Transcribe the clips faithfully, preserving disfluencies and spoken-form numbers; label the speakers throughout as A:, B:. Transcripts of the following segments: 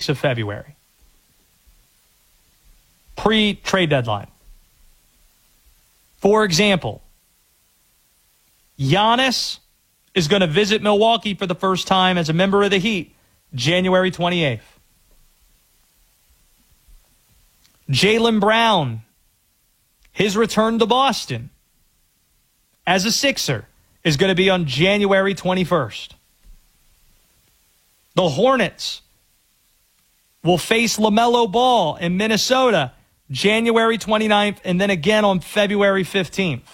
A: weeks of February. Pre-trade deadline. For example, Giannis is going to visit Milwaukee for the first time as a member of the Heat, January twenty-eighth. Jaylen Brown, his return to Boston as a Sixer is going to be on January twenty-first. The Hornets will face LaMelo Ball in Minnesota January twenty-ninth and then again on February fifteenth.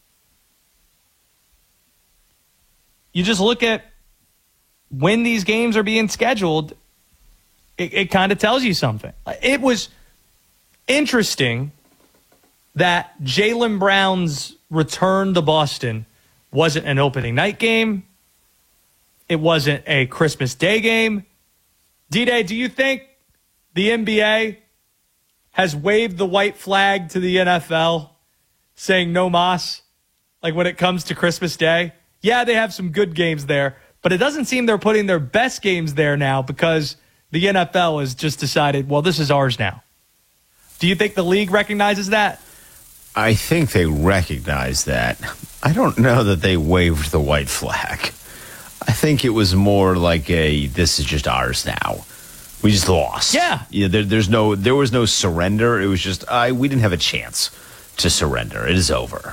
A: You just look at when these games are being scheduled, it, it kind of tells you something. It was interesting that Jaylen Brown's return to Boston wasn't an opening night game. It wasn't a Christmas Day game. D-Day, do you think the N B A has waved the white flag to the N F L saying no mas, like when it comes to Christmas Day? Yeah, they have some good games there, but it doesn't seem they're putting their best games there now because the N F L has just decided, well, this is ours now. Do you think the league recognizes that?
B: I think they recognize that. I don't know that they waved the white flag. I think it was more like a, this is just ours now. We just lost.
A: Yeah.
B: Yeah. There, there's no, there was no surrender. It was just, I, we didn't have a chance to surrender. It is over.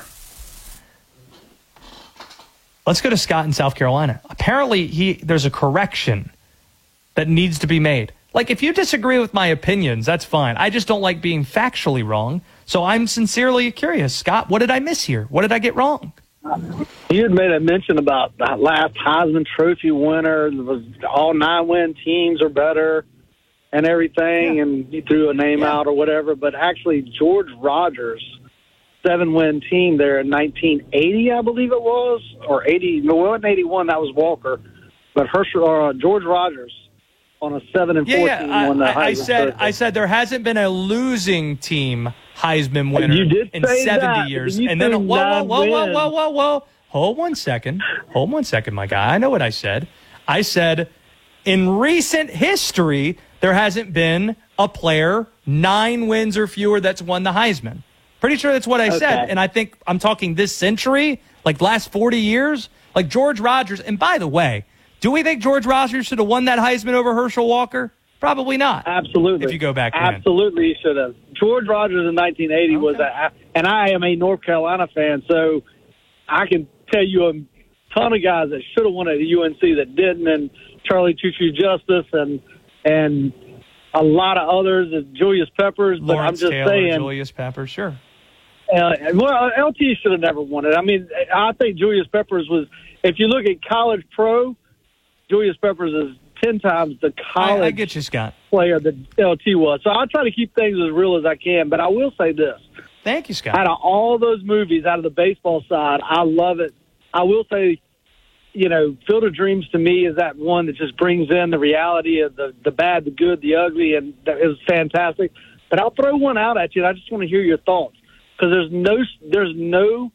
A: Let's go to Scott in South Carolina. Apparently, he there's a correction that needs to be made. Like, if you disagree with my opinions, that's fine. I just don't like being factually wrong. So I'm sincerely curious. Scott, what did I miss here? What did I get wrong?
C: You had made a mention about that last Heisman Trophy winner. It was all nine-win teams are better and everything, yeah. and you threw a name yeah. out or whatever. But actually, George Rogers, seven-win team there in nineteen eighty, I believe it was, or eighty. No, it wasn't eighty-one. That was Walker. But Herschel, or uh, George Rogers on a seven and
A: yeah,
C: fourteen
A: yeah.
C: won the
A: I,
C: Heisman
A: I said,
C: Trophy.
A: I said there hasn't been a losing team Heisman winner
C: you did
A: in
C: say
A: seventy
C: that,
A: years.
C: you
A: And then, whoa, whoa, whoa, whoa,
C: wins.
A: whoa, whoa, whoa. Hold one second. Hold one second, my guy. I know what I said. I said, in recent history, there hasn't been a player nine wins or fewer that's won the Heisman. Pretty sure that's what I
C: okay.
A: said. And I think I'm talking this century, like last forty years, like George Rogers. And by the way, do we think George Rogers should have won that Heisman over Herschel Walker? Probably not.
C: Absolutely.
A: If you go back
C: Absolutely, he should have. George Rogers in nineteen eighty okay. was a, and I am a North Carolina fan, so I can tell you a ton of guys that should have won at U N C that didn't, and Charlie Choo Choo Justice and and a lot of others, Julius Peppers. But
A: Lawrence
C: I'm just
A: Taylor,
C: saying,
A: Julius Peppers, sure.
C: Uh, well, L T should have never won it. I mean, I think Julius Peppers was. If you look at college pro, Julius Peppers is ten times the college
A: I, I get you, Scott.
C: player that L T was. So I try to keep things as real as I can. But I will say this.
A: Thank you, Scott.
C: Out of all those movies, out of the baseball side, I love it. I will say, you know, Field of Dreams to me is that one that just brings in the reality of the, the bad, the good, the ugly, and that is fantastic. But I'll throw one out at you, and I just want to hear your thoughts. Because there's no, there's no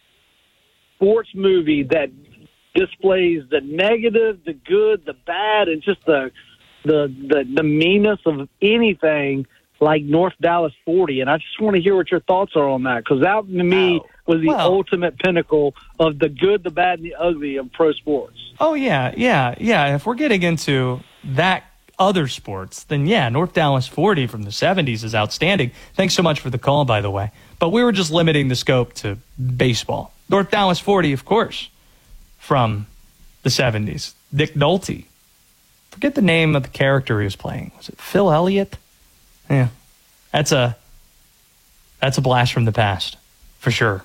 C: sports movie that displays the negative, the good, the bad, and just the the the, the meanness of anything like North Dallas forty. And I just want to hear what your thoughts are on that, because that, to me, oh, was the
A: well,
C: ultimate pinnacle of the good, the bad, and the ugly of pro sports.
A: Oh, yeah, yeah, yeah. If we're getting into that other sports, then, yeah, North Dallas forty from the seventies is outstanding. Thanks so much for the call, by the way. But we were just limiting the scope to baseball. North Dallas forty, of course, from the seventies. Nick Nolte. Forget the name of the character he was playing. Was it Phil Elliott? Yeah. That's a that's a blast from the past, for sure.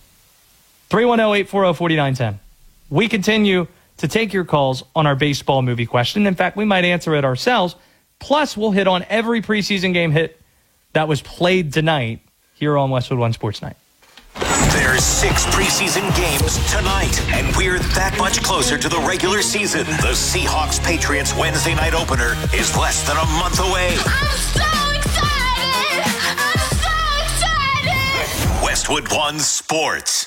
A: three one zero, eight four zero, four nine one zero. We continue to take your calls on our baseball movie question. In fact, we might answer it ourselves. Plus, we'll hit on every preseason game hit that was played tonight here on Westwood One Sports Night.
D: There's six preseason games tonight, and we're that much closer to the regular season. The Seahawks-Patriots Wednesday night opener is less than a month away.
E: I'm so excited! I'm so excited!
D: Westwood One Sports.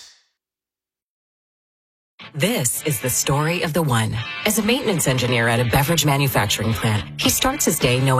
F: This is the story of the one. As a maintenance engineer at a beverage manufacturing plant, he starts his day knowing